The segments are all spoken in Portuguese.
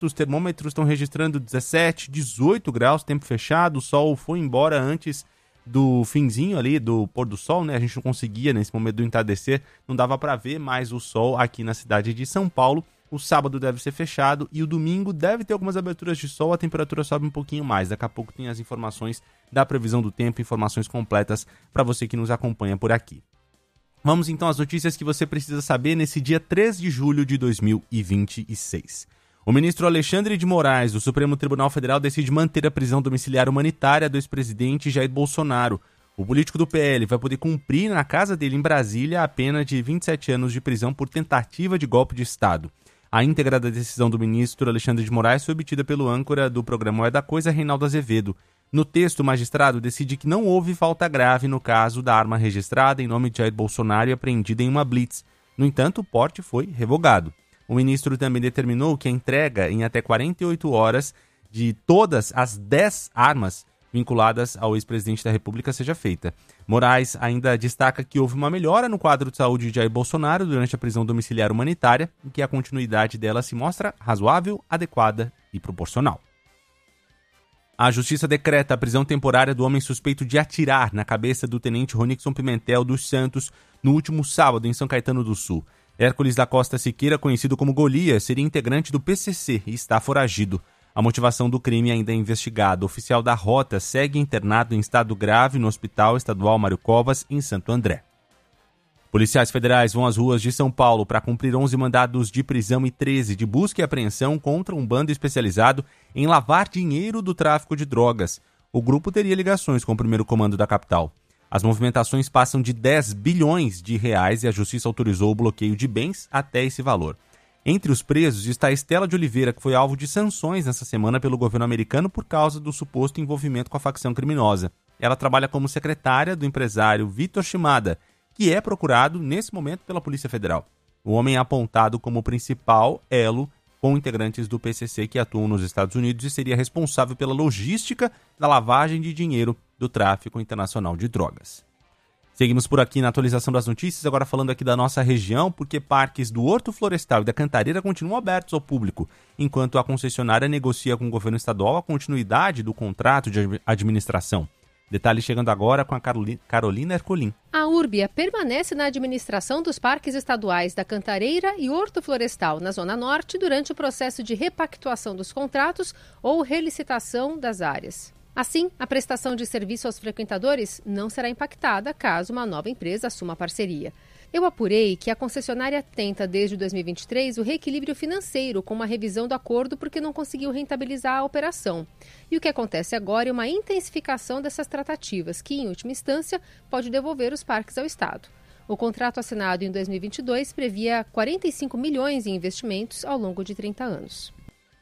Os termômetros estão registrando 17, 18 graus, tempo fechado. O sol foi embora antes do finzinho ali, do pôr do sol, né? A gente não conseguia, nesse momento do entardecer, não dava para ver mais o sol aqui na cidade de São Paulo. O sábado deve ser fechado e o domingo deve ter algumas aberturas de sol, a temperatura sobe um pouquinho mais. Daqui a pouco tem as informações da previsão do tempo, informações completas para você que nos acompanha por aqui. Vamos então às notícias que você precisa saber nesse dia 3 de julho de 2026. O ministro Alexandre de Moraes, do Supremo Tribunal Federal, decide manter a prisão domiciliar humanitária do ex-presidente Jair Bolsonaro. O político do PL vai poder cumprir na casa dele em Brasília a pena de 27 anos de prisão por tentativa de golpe de Estado. A íntegra da decisão do ministro Alexandre de Moraes foi obtida pelo âncora do programa É da Coisa, Reinaldo Azevedo. No texto, o magistrado decide que não houve falta grave no caso da arma registrada em nome de Jair Bolsonaro e apreendida em uma blitz. No entanto, o porte foi revogado. O ministro também determinou que a entrega em até 48 horas de todas as 10 armas vinculadas ao ex-presidente da República seja feita. Moraes ainda destaca que houve uma melhora no quadro de saúde de Jair Bolsonaro durante a prisão domiciliar humanitária e que a continuidade dela se mostra razoável, adequada e proporcional. A Justiça decreta a prisão temporária do homem suspeito de atirar na cabeça do tenente Ronixon Pimentel dos Santos no último sábado em São Caetano do Sul. Hércules da Costa Siqueira, conhecido como Golias, seria integrante do PCC e está foragido. A motivação do crime ainda é investigada. O oficial da Rota segue internado em estado grave no Hospital Estadual Mário Covas, em Santo André. Policiais federais vão às ruas de São Paulo para cumprir 11 mandados de prisão e 13 de busca e apreensão contra um bando especializado em lavar dinheiro do tráfico de drogas. O grupo teria ligações com o primeiro comando da capital. As movimentações passam de 10 bilhões de reais e a justiça autorizou o bloqueio de bens até esse valor. Entre os presos está Estela de Oliveira, que foi alvo de sanções nessa semana pelo governo americano por causa do suposto envolvimento com a facção criminosa. Ela trabalha como secretária do empresário Vitor Shimada, que é procurado nesse momento pela Polícia Federal. O homem é apontado como o principal elo com integrantes do PCC que atuam nos Estados Unidos e seria responsável pela logística da lavagem de dinheiro do tráfico internacional de drogas. Seguimos por aqui na atualização das notícias, agora falando aqui da nossa região, porque parques do Horto Florestal e da Cantareira continuam abertos ao público, enquanto a concessionária negocia com o governo estadual a continuidade do contrato de administração. Detalhes chegando agora com a Carolina Ercolim. A Urbia permanece na administração dos parques estaduais da Cantareira e Horto Florestal, na Zona Norte, durante o processo de repactuação dos contratos ou relicitação das áreas. Assim, a prestação de serviço aos frequentadores não será impactada caso uma nova empresa assuma a parceria. Eu apurei que a concessionária tenta desde 2023 o reequilíbrio financeiro com uma revisão do acordo porque não conseguiu rentabilizar a operação. E o que acontece agora é uma intensificação dessas tratativas que, em última instância, pode devolver os parques ao Estado. O contrato assinado em 2022 previa 45 milhões em investimentos ao longo de 30 anos.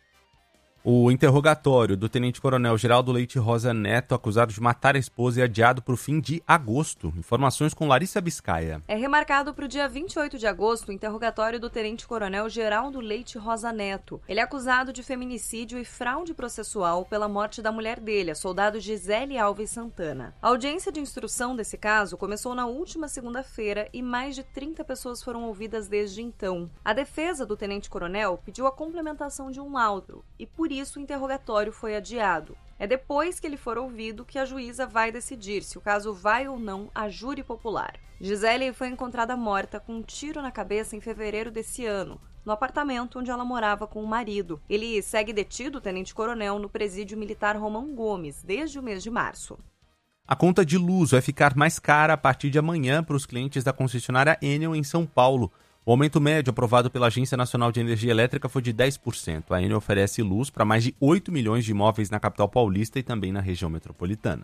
O interrogatório do tenente-coronel Geraldo Leite Rosa Neto, acusado de matar a esposa, é adiado para o fim de agosto. Informações com Larissa Biscaia. É remarcado para o dia 28 de agosto o interrogatório do tenente-coronel Geraldo Leite Rosa Neto. Ele é acusado de feminicídio e fraude processual pela morte da mulher dele, a soldado Gisele Alves Santana. A audiência de instrução desse caso começou na última segunda-feira e mais de 30 pessoas foram ouvidas desde então. A defesa do tenente-coronel pediu a complementação de um laudo e, por isso, o interrogatório foi adiado. É depois que ele for ouvido que a juíza vai decidir se o caso vai ou não a júri popular. Gisele foi encontrada morta com um tiro na cabeça em fevereiro desse ano, no apartamento onde ela morava com o marido. Ele segue detido, tenente-coronel, no presídio militar Romão Gomes, desde o mês de março. A conta de luz vai ficar mais cara a partir de amanhã para os clientes da concessionária Enel em São Paulo. O aumento médio aprovado pela Agência Nacional de Energia Elétrica foi de 10%. A Enel oferece luz para mais de 8 milhões de imóveis na capital paulista e também na região metropolitana.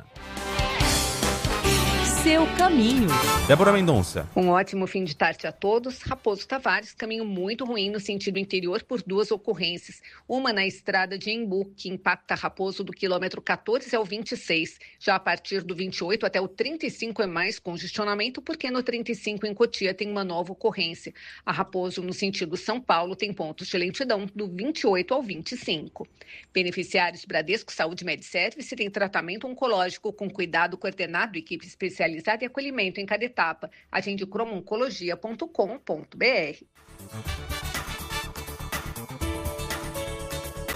Seu caminho. Débora Mendonça. Um ótimo fim de tarde a todos. Raposo Tavares, caminho muito ruim no sentido interior por duas ocorrências. Uma na estrada de Embu, que impacta Raposo do quilômetro 14 ao 26. Já a partir do 28 até o 35 é mais congestionamento, porque no 35 em Cotia tem uma nova ocorrência. A Raposo, no sentido São Paulo, tem pontos de lentidão do 28 ao 25. Beneficiários Bradesco Saúde MedService têm tratamento oncológico com cuidado coordenado, equipe especializada e acolhimento em cada etapa. Agende cromoncologia.com.br.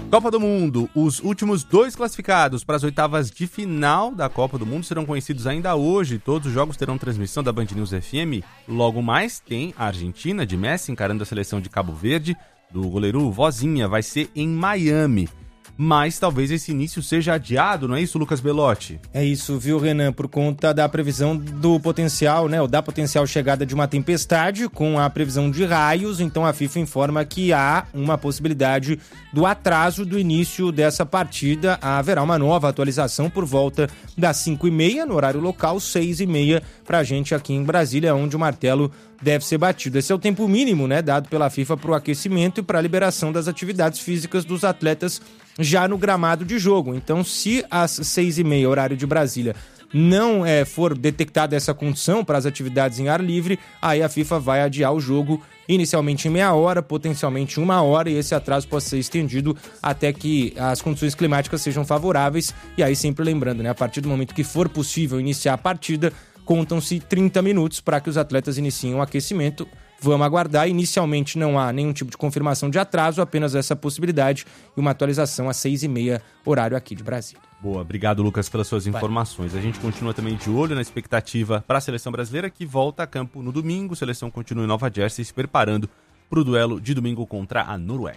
Copa do Mundo. Os últimos 2 classificados para as oitavas de final da Copa do Mundo serão conhecidos ainda hoje. Todos os jogos terão transmissão da Band News FM. Logo mais tem a Argentina de Messi encarando a seleção de Cabo Verde. Do goleiro Vozinha, vai ser em Miami. Mas talvez esse início seja adiado, não é isso, Lucas Belotti? É isso, viu, Renan? Por conta da previsão do potencial, né? Ou da potencial chegada de uma tempestade com a previsão de raios. Então a FIFA informa que há uma possibilidade do atraso do início dessa partida. Haverá uma nova atualização por volta das 5h30 no horário local, 6h30 pra gente aqui em Brasília, onde o martelo deve ser batido. Esse é o tempo mínimo, né, dado pela FIFA para o aquecimento e para a liberação das atividades físicas dos atletas já no gramado de jogo. Então, se às 6h30, horário de Brasília, não for detectada essa condição para as atividades em ar livre, aí a FIFA vai adiar o jogo inicialmente em meia hora, potencialmente 1 hora, e esse atraso pode ser estendido até que as condições climáticas sejam favoráveis. E aí, sempre lembrando, né, a partir do momento que for possível iniciar a partida, contam-se 30 minutos para que os atletas iniciem o aquecimento. Vamos aguardar. Inicialmente não há nenhum tipo de confirmação de atraso, apenas essa possibilidade e uma atualização às 6h30, horário aqui de Brasília. Boa, obrigado, Lucas, pelas suas informações. A gente continua também de olho na expectativa para a seleção brasileira, que volta a campo no domingo. A seleção continua em Nova Jersey se preparando para o duelo de domingo contra a Noruega.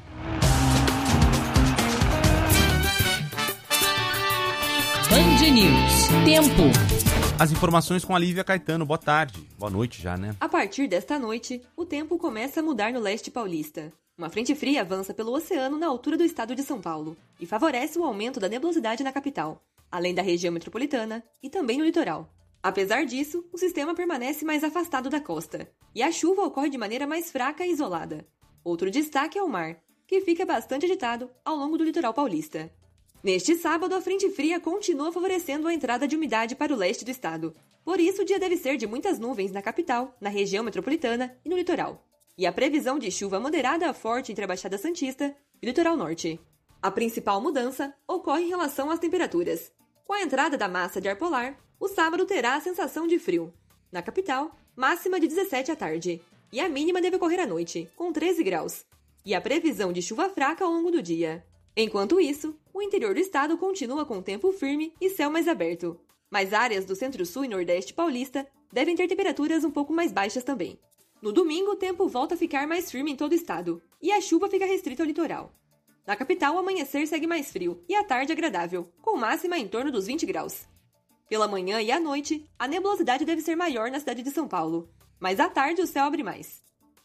Band News. Tempo. As informações com a Lívia Caetano. Boa tarde. Boa noite já, né? A partir desta noite, o tempo começa a mudar no leste paulista. Uma frente fria avança pelo oceano na altura do estado de São Paulo e favorece o aumento da nebulosidade na capital, além da região metropolitana e também no litoral. Apesar disso, o sistema permanece mais afastado da costa e a chuva ocorre de maneira mais fraca e isolada. Outro destaque é o mar, que fica bastante agitado ao longo do litoral paulista. Neste sábado, a frente fria continua favorecendo a entrada de umidade para o leste do estado. Por isso, o dia deve ser de muitas nuvens na capital, na região metropolitana e no litoral. E a previsão de chuva moderada a forte entre a Baixada Santista e o litoral norte. A principal mudança ocorre em relação às temperaturas. Com a entrada da massa de ar polar, o sábado terá a sensação de frio. Na capital, máxima de 17 à tarde. E a mínima deve ocorrer à noite, com 13 graus. E a previsão de chuva fraca ao longo do dia. Enquanto isso, o interior do estado continua com tempo firme e céu mais aberto. Mas áreas do centro-sul e nordeste paulista devem ter temperaturas um pouco mais baixas também. No domingo, o tempo volta a ficar mais firme em todo o estado, e a chuva fica restrita ao litoral. Na capital, o amanhecer segue mais frio e a tarde agradável, com máxima em torno dos 20 graus. Pela manhã e à noite, a nebulosidade deve ser maior na cidade de São Paulo, mas à tarde o céu abre mais.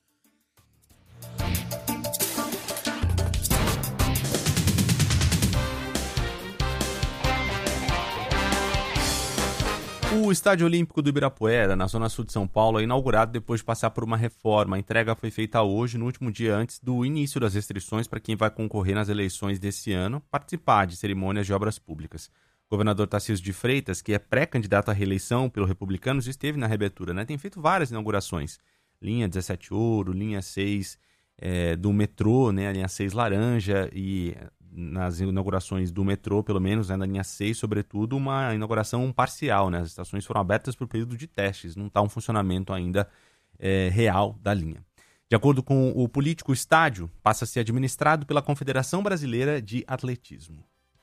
O Estádio Olímpico do Ibirapuera, na zona sul de São Paulo, é inaugurado depois de passar por uma reforma. A entrega foi feita hoje, no último dia antes do início das restrições para quem vai concorrer nas eleições desse ano, participar de cerimônias de obras públicas. O governador Tarcísio de Freitas, que é pré-candidato à reeleição pelo Republicanos, esteve na reabertura, né? Tem feito várias inaugurações. Linha 17 Ouro, linha 6 do metrô, né? A linha 6 laranja e... nas inaugurações do metrô, pelo menos, né, na linha 6, sobretudo, uma inauguração parcial, né? As estações foram abertas por período de testes, não está um funcionamento ainda real da linha. De acordo com o político, o estádio passa a ser administrado pela Confederação Brasileira de Atletismo.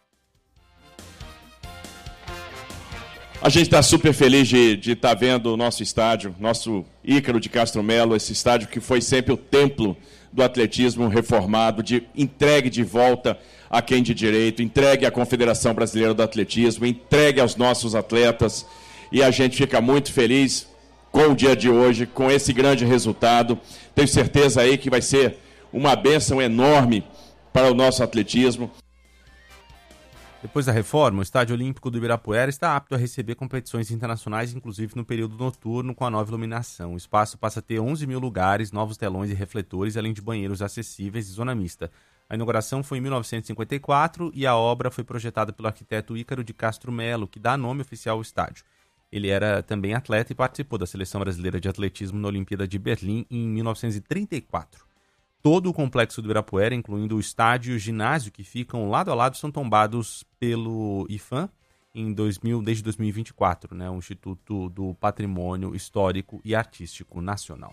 A gente está super feliz de estar vendo o nosso estádio, nosso Ícaro de Castro Melo, esse estádio que foi sempre o templo do atletismo reformado, entregue de volta a quem de direito, entregue à Confederação Brasileira do Atletismo, entregue aos nossos atletas. E a gente fica muito feliz com o dia de hoje, com esse grande resultado. Tenho certeza aí que vai ser uma bênção enorme para o nosso atletismo. Depois da reforma, o Estádio Olímpico do Ibirapuera está apto a receber competições internacionais, inclusive no período noturno, com a nova iluminação. O espaço passa a ter 11 mil lugares, novos telões e refletores, além de banheiros acessíveis e zona mista. A inauguração foi em 1954 e a obra foi projetada pelo arquiteto Ícaro de Castro Melo, que dá nome oficial ao estádio. Ele era também atleta e participou da Seleção Brasileira de Atletismo na Olimpíada de Berlim em 1934. Todo o complexo do Ibirapuera, incluindo o estádio e o ginásio que ficam lado a lado, são tombados pelo IPHAN desde 2024, né, o Instituto do Patrimônio Histórico e Artístico Nacional.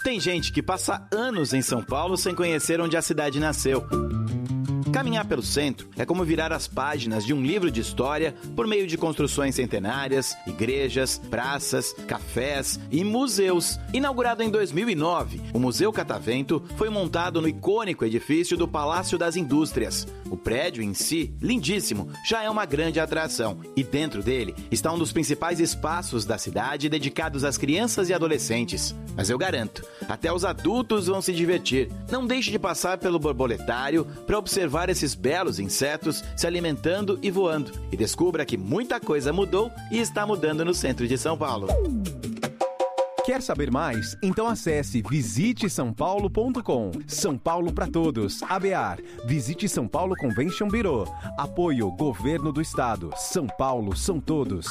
Tem gente que passa anos em São Paulo sem conhecer onde a cidade nasceu. Caminhar pelo centro é como virar as páginas de um livro de história por meio de construções centenárias, igrejas, praças, cafés e museus. Inaugurado em 2009, o Museu Catavento foi montado no icônico edifício do Palácio das Indústrias. O prédio em si, lindíssimo, já é uma grande atração. E dentro dele está um dos principais espaços da cidade dedicados às crianças e adolescentes. Mas eu garanto, até os adultos vão se divertir. Não deixe de passar pelo borboletário para observar esses belos insetos se alimentando e voando. E descubra que muita coisa mudou e está mudando no centro de São Paulo. Quer saber mais? Então acesse visitesaopaulo.com. São Paulo para todos. ABAR. Visite São Paulo Convention Bureau. Apoio Governo do Estado. São Paulo são todos.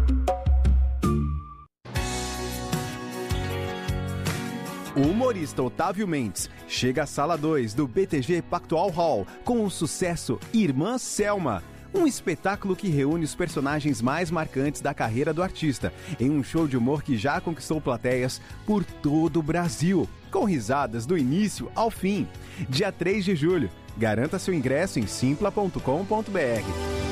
O humorista Otávio Mendes chega à Sala 2 do BTG Pactual Hall com o sucesso Irmã Selma, um espetáculo que reúne os personagens mais marcantes da carreira do artista, em um show de humor que já conquistou plateias por todo o Brasil, com risadas do início ao fim. Dia 3 de julho. Garanta seu ingresso em simpla.com.br.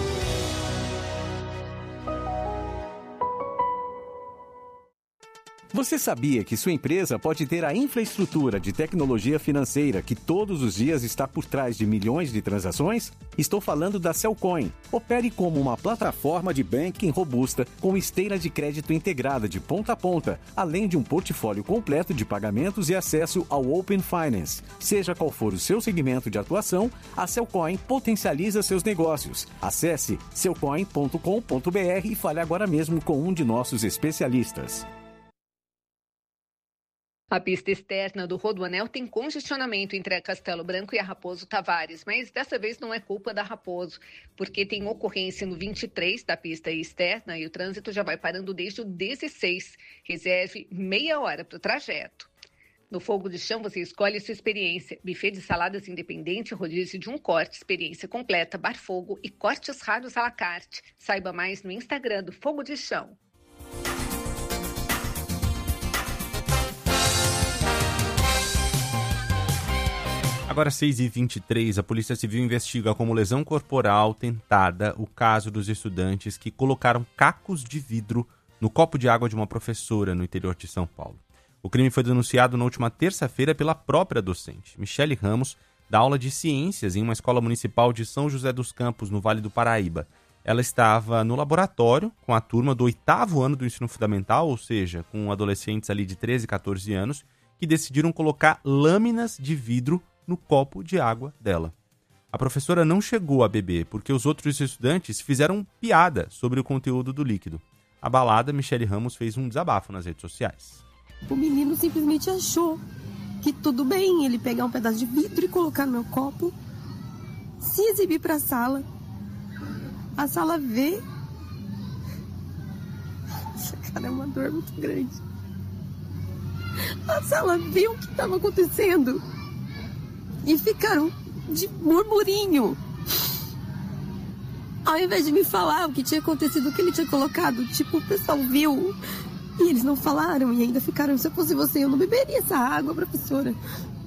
Você sabia que sua empresa pode ter a infraestrutura de tecnologia financeira que todos os dias está por trás de milhões de transações? Estou falando da Cellcoin. Opere como uma plataforma de banking robusta com esteira de crédito integrada de ponta a ponta, além de um portfólio completo de pagamentos e acesso ao Open Finance. Seja qual for o seu segmento de atuação, a Cellcoin potencializa seus negócios. Acesse cellcoin.com.br e fale agora mesmo com um de nossos especialistas. A pista externa do Rodoanel tem congestionamento entre a Castelo Branco e a Raposo Tavares, mas dessa vez não é culpa da Raposo, porque tem ocorrência no 23 da pista externa e o trânsito já vai parando desde o 16. Reserve meia hora para o trajeto. No Fogo de Chão você escolhe a sua experiência. Buffet de saladas independente, rodízio de um corte, experiência completa, bar fogo e cortes raros à la carte. Saiba mais no Instagram do Fogo de Chão. Agora 6h23, a Polícia Civil investiga como lesão corporal tentada o caso dos estudantes que colocaram cacos de vidro no copo de água de uma professora no interior de São Paulo. O crime foi denunciado na última terça-feira pela própria docente, Michele Ramos, da aula de ciências em uma escola municipal de São José dos Campos, no Vale do Paraíba. Ela estava no laboratório com a turma do 8º ano do ensino fundamental, ou seja, com adolescentes ali de 13 e 14 anos, que decidiram colocar lâminas de vidro no copo de água dela. A professora não chegou a beber porque os outros estudantes fizeram piada sobre o conteúdo do líquido. Abalada, Michele Ramos fez um desabafo nas redes sociais. O menino simplesmente achou que tudo bem ele pegar um pedaço de vidro e colocar no meu copo, se exibir para a sala vê. Essa cara é uma dor muito grande. A sala viu o que estava acontecendo e ficaram de murmurinho. Ao invés de me falar o que tinha acontecido, o que ele tinha colocado, tipo, o pessoal viu e eles não falaram e ainda ficaram, se eu fosse você, eu não beberia essa água, professora.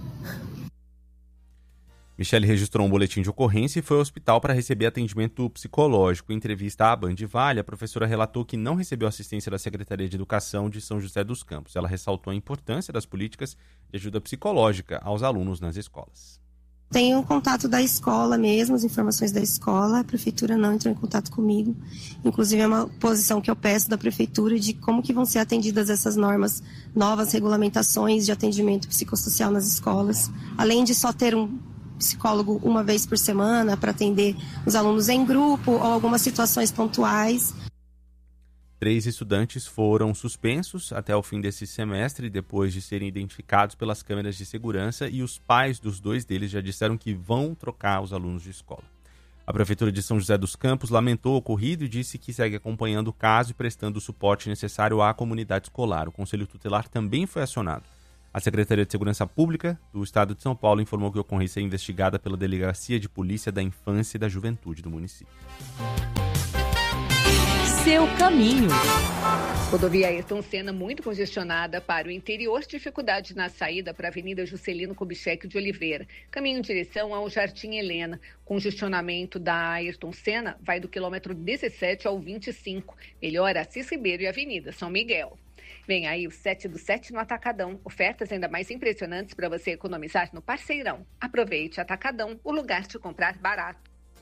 Michele registrou um boletim de ocorrência e foi ao hospital para receber atendimento psicológico. Em entrevista à Band Vale, a professora relatou que não recebeu assistência da Secretaria de Educação de São José dos Campos. Ela ressaltou a importância das políticas de ajuda psicológica aos alunos nas escolas. Tenho um contato da escola mesmo, as informações da escola. A prefeitura não entrou em contato comigo. Inclusive é uma posição que eu peço da prefeitura de como que vão ser atendidas essas normas, novas regulamentações de atendimento psicossocial nas escolas. Além de só ter um psicólogo uma vez por semana para atender os alunos em grupo ou algumas situações pontuais. 3 estudantes foram suspensos até o fim desse semestre, depois de serem identificados pelas câmeras de segurança, e os pais dos 2 deles já disseram que vão trocar os alunos de escola. A Prefeitura de São José dos Campos lamentou o ocorrido e disse que segue acompanhando o caso e prestando o suporte necessário à comunidade escolar. O Conselho Tutelar também foi acionado. A Secretaria de Segurança Pública do Estado de São Paulo informou que a ocorrência é investigada pela Delegacia de Polícia da Infância e da Juventude do município. seu caminho. Rodovia Ayrton Senna muito congestionada para o interior, dificuldade na saída para a Avenida Juscelino Kubitschek de Oliveira. Caminho em direção ao Jardim Helena. Congestionamento da Ayrton Senna vai do quilômetro 17 ao 25. Melhora Assis Ribeiro e Avenida São Miguel. Vem aí o 7 do 7 no Atacadão. Ofertas ainda mais impressionantes para você economizar no Parceirão. Aproveite Atacadão, o lugar de comprar barato.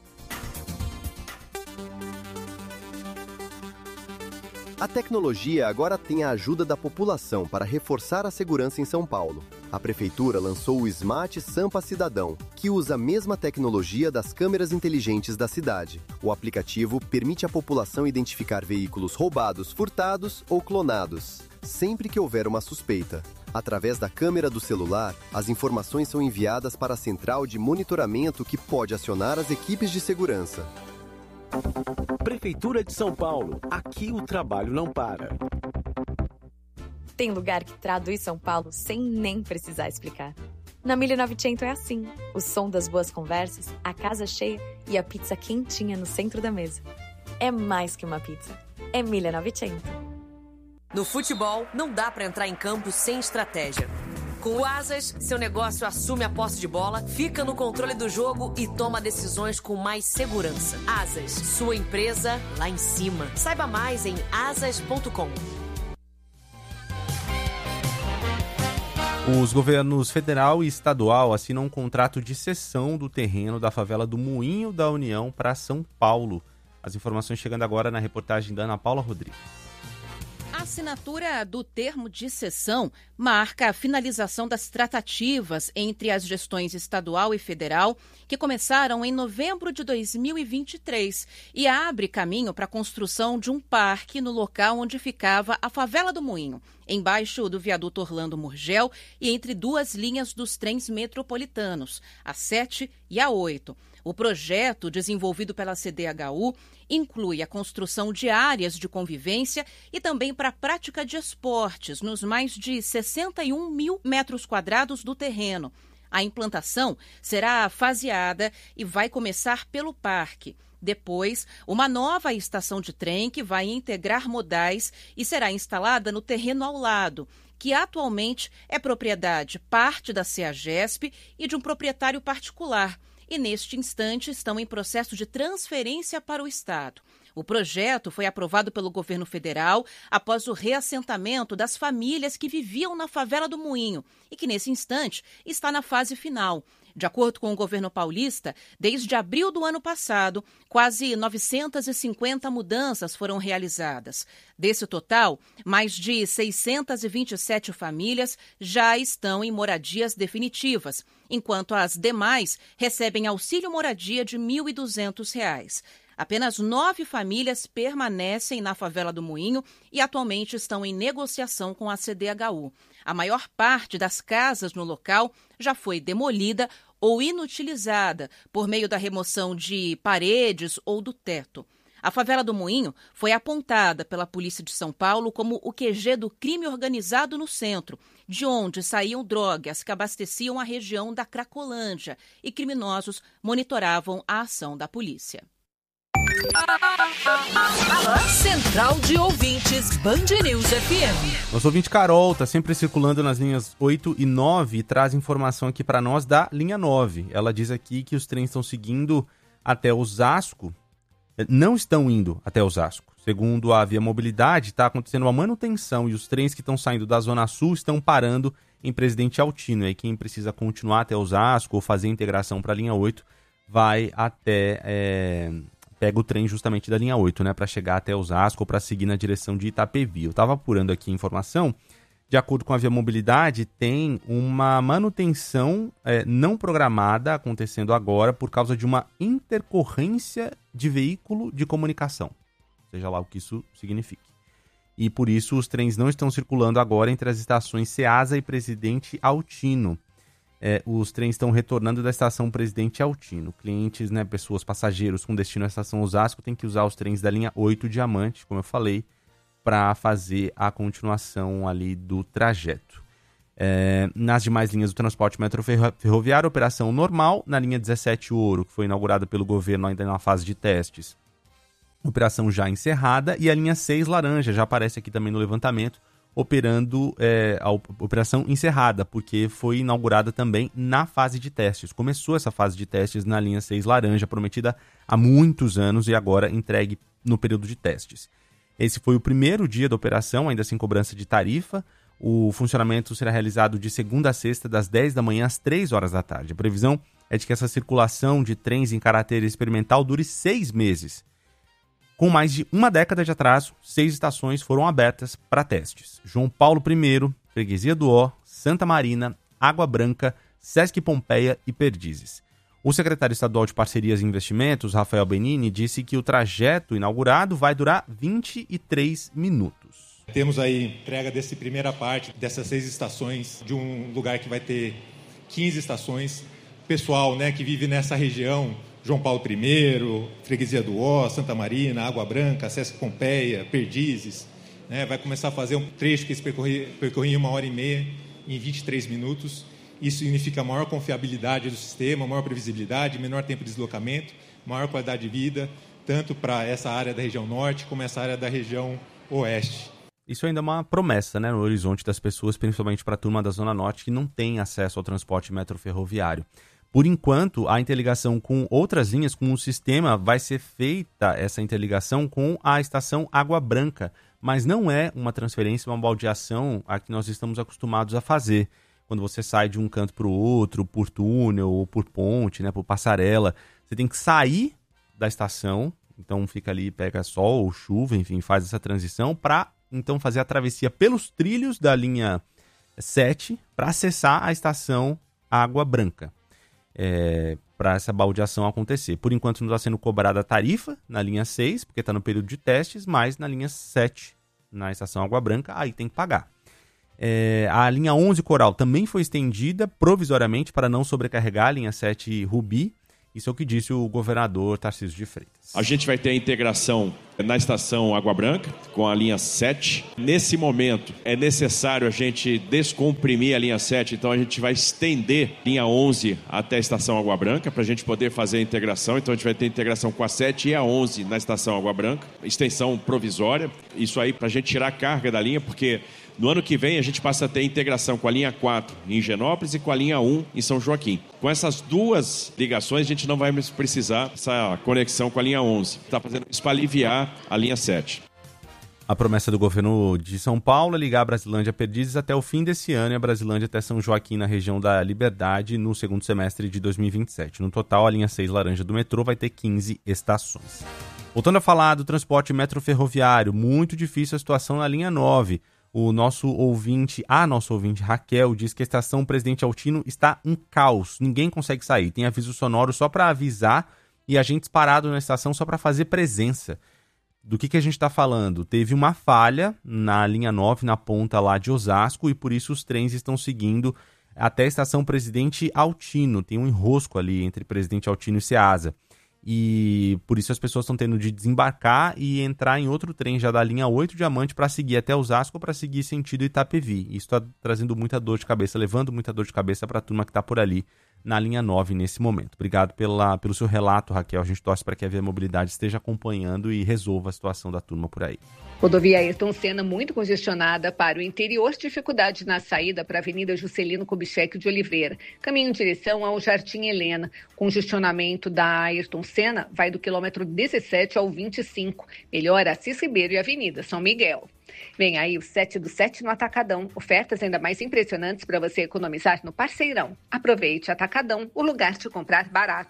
A tecnologia agora tem a ajuda da população para reforçar a segurança em São Paulo. A Prefeitura lançou o Smart Sampa Cidadão, que usa a mesma tecnologia das câmeras inteligentes da cidade. O aplicativo permite à população identificar veículos roubados, furtados ou clonados, sempre que houver uma suspeita. Através da câmera do celular, as informações são enviadas para a central de monitoramento que pode acionar as equipes de segurança. Prefeitura de São Paulo. Aqui o trabalho não para. Tem lugar que traduz São Paulo sem nem precisar explicar. Na 1900 é assim. O som das boas conversas, a casa cheia e a pizza quentinha no centro da mesa. É mais que uma pizza. É 1900. No futebol, não dá pra entrar em campo sem estratégia. Com o Asas, seu negócio assume a posse de bola, fica no controle do jogo e toma decisões com mais segurança. Asas, sua empresa lá em cima. Saiba mais em asas.com. Os governos federal e estadual assinam um contrato de cessão do terreno da favela do Moinho da União para São Paulo. As informações chegando agora na reportagem da Ana Paula Rodrigues. A assinatura do termo de cessão marca a finalização das tratativas entre as gestões estadual e federal, que começaram em novembro de 2023, e abre caminho para a construção de um parque no local onde ficava a favela do Moinho, embaixo do viaduto Orlando Murgel e entre duas linhas dos trens metropolitanos, a 7 e a 8. O projeto, desenvolvido pela CDHU, inclui a construção de áreas de convivência e também para a prática de esportes nos mais de 61 mil metros quadrados do terreno. A implantação será faseada e vai começar pelo parque. Depois, uma nova estação de trem que vai integrar modais e será instalada no terreno ao lado, que atualmente é propriedade parte da CEAGESP e de um proprietário particular, e neste instante estão em processo de transferência para o Estado. O projeto foi aprovado pelo governo federal após o reassentamento das famílias que viviam na favela do Moinho e que, nesse instante, está na fase final. De acordo com o governo paulista, desde abril do ano passado, quase 950 mudanças foram realizadas. Desse total, mais de 627 famílias já estão em moradias definitivas, enquanto as demais recebem auxílio moradia de R$ 1.200. Apenas 9 famílias permanecem na favela do Moinho e atualmente estão em negociação com a CDHU. A maior parte das casas no local já foi demolida ou inutilizada por meio da remoção de paredes ou do teto. A favela do Moinho foi apontada pela Polícia de São Paulo como o QG do crime organizado no centro, de onde saíam drogas que abasteciam a região da Cracolândia, e criminosos monitoravam a ação da polícia. Central de Ouvintes, Band News FM. Nosso ouvinte Carol está sempre circulando nas linhas 8 e 9 e traz informação aqui para nós da linha 9. Ela diz aqui que os trens estão seguindo até Osasco, não estão indo até Osasco. Segundo a Via Mobilidade, está acontecendo uma manutenção e os trens que estão saindo da Zona Sul estão parando em Presidente Altino. E aí quem precisa continuar até Osasco ou fazer a integração para a linha 8 vai até... pega o trem justamente da linha 8, né, para chegar até Osasco ou para seguir na direção de Itapevi. Eu estava apurando aqui a informação. De acordo com a Via Mobilidade, tem uma manutenção não programada acontecendo agora por causa de uma intercorrência de veículo de comunicação. Seja lá o que isso signifique. E por isso os trens não estão circulando agora entre as estações Ceasa e Presidente Altino. Os trens estão retornando da estação Presidente Altino. Clientes, né, pessoas, passageiros com destino à estação Osasco têm que usar os trens da linha 8 Diamante, como eu falei, para fazer a continuação ali do trajeto. Nas demais linhas do transporte metroferroviário, operação normal. Na linha 17 Ouro, que foi inaugurada pelo governo ainda na fase de testes, operação já encerrada, e a linha 6 laranja, já aparece aqui também no levantamento, operando a operação encerrada, porque foi inaugurada também na fase de testes. Começou essa fase de testes na linha 6 laranja, prometida há muitos anos e agora entregue no período de testes. Esse foi o primeiro dia da operação, ainda sem cobrança de tarifa. O funcionamento será realizado de segunda a sexta, das 10 da manhã às 3 horas da tarde. A previsão é de que essa circulação de trens em caráter experimental dure 6 meses. Com mais de uma década de atraso, 6 estações foram abertas para testes. João Paulo I, Freguesia do Ó, Santa Marina, Água Branca, Sesc Pompeia e Perdizes. O secretário estadual de Parcerias e Investimentos, Rafael Benini, disse que o trajeto inaugurado vai durar 23 minutos. Temos aí entrega dessa primeira parte, dessas 6 estações, de um lugar que vai ter 15 estações. Pessoal, que vive nessa região, João Paulo I, Freguesia do Ó, Santa Marina, Água Branca, Sesc Pompeia, Perdizes, vai começar a fazer um trecho que eles percorriam em 1h30 em 23 minutos. Isso significa maior confiabilidade do sistema, maior previsibilidade, menor tempo de deslocamento, maior qualidade de vida, tanto para essa área da região norte como essa área da região oeste. Isso ainda é uma promessa, no horizonte das pessoas, principalmente para a turma da Zona Norte, que não tem acesso ao transporte metroferroviário. Por enquanto, a interligação com outras linhas, com o sistema, vai ser feita essa interligação com a estação Água Branca, mas não é uma transferência, uma baldeação a que nós estamos acostumados a fazer. Quando você sai de um canto para o outro, por túnel ou por ponte, por passarela, você tem que sair da estação, então fica ali, pega sol ou chuva, enfim, faz essa transição para então fazer a travessia pelos trilhos da linha 7 para acessar a estação Água Branca. Para essa baldeação acontecer. Por enquanto não está sendo cobrada a tarifa na linha 6, porque está no período de testes, mas na linha 7, na estação Água Branca, aí tem que pagar. A linha 11 Coral também foi estendida provisoriamente para não sobrecarregar a linha 7 Rubi. Isso é o que disse o governador Tarcísio de Freitas. A gente vai ter a integração na estação Água Branca com a linha 7. Nesse momento é necessário a gente descomprimir a linha 7, então a gente vai estender a linha 11 até a estação Água Branca para a gente poder fazer a integração. Então a gente vai ter integração com a 7 e a 11 na estação Água Branca. Extensão provisória, isso aí para a gente tirar a carga da linha, porque no ano que vem a gente passa a ter integração com a linha 4 em Higienópolis e com a linha 1 em São Joaquim. Com essas duas ligações a gente não vai mais precisar dessa conexão com a linha 11. Está fazendo isso para aliviar a linha 7. A promessa do governo de São Paulo é ligar a Brasilândia a Perdizes até o fim desse ano e a Brasilândia até São Joaquim na região da Liberdade no segundo semestre de 2027. No total, a linha 6 laranja do metrô vai ter 15 estações. Voltando a falar do transporte metroferroviário, muito difícil a situação na linha 9. A nossa ouvinte Raquel diz que a estação Presidente Altino está um caos, ninguém consegue sair. Tem aviso sonoro só para avisar e agentes parados na estação só para fazer presença. Do que a gente está falando? Teve uma falha na linha 9, na ponta lá de Osasco, e por isso os trens estão seguindo até a estação Presidente Altino. Tem um enrosco ali entre Presidente Altino e Ceasa. E por isso as pessoas estão tendo de desembarcar e entrar em outro trem já da linha 8 Diamante para seguir até Osasco ou para seguir sentido Itapevi. Isso está trazendo muita dor de cabeça, levando muita dor de cabeça para a turma que está por ali na linha 9 nesse momento. Obrigado pelo seu relato, Raquel. A gente torce para que a Via Mobilidade esteja acompanhando e resolva a situação da turma por aí. Rodovia Ayrton Senna muito congestionada para o interior, dificuldade na saída para a Avenida Juscelino Kubitschek de Oliveira. Caminho em direção ao Jardim Helena. Congestionamento da Ayrton Senna vai do quilômetro 17 ao 25. Melhora Assis Ribeiro e Avenida São Miguel. Vem aí o 7 do 7 no Atacadão. Ofertas ainda mais impressionantes para você economizar no Parceirão. Aproveite Atacadão, o lugar de comprar barato.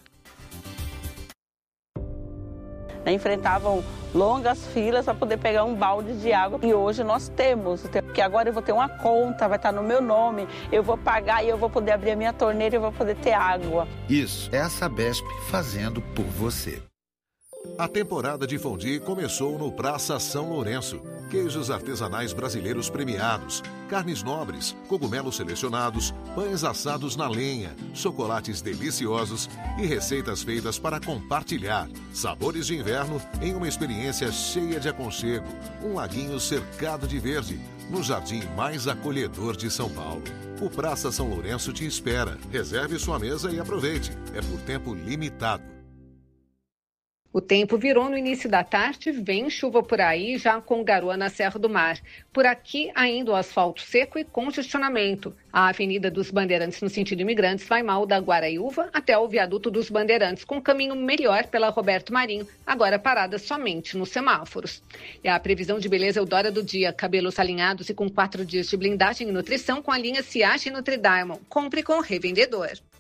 Enfrentavam longas filas para poder pegar um balde de água. E hoje nós temos, porque agora eu vou ter uma conta, vai estar no meu nome, eu vou pagar e eu vou poder abrir a minha torneira e eu vou poder ter água. Isso é a Sabesp fazendo por você. A temporada de fondue começou no Praça São Lourenço. Queijos artesanais brasileiros premiados, carnes nobres, cogumelos selecionados, pães assados na lenha, chocolates deliciosos e receitas feitas para compartilhar. Sabores de inverno em uma experiência cheia de aconchego. Um laguinho cercado de verde, no jardim mais acolhedor de São Paulo. O Praça São Lourenço te espera. Reserve sua mesa e aproveite. É por tempo limitado. O tempo virou no início da tarde, vem chuva por aí, já com garoa na Serra do Mar. Por aqui, ainda o asfalto seco e congestionamento. A Avenida dos Bandeirantes, no sentido imigrantes, vai mal da Guaraíva até o viaduto dos Bandeirantes, com caminho melhor pela Roberto Marinho, agora parada somente nos semáforos. E a previsão de beleza Eudora do dia, cabelos alinhados e com 4 dias de blindagem e nutrição com a linha Ciage e Nutridiamond. Compre com o revendedor.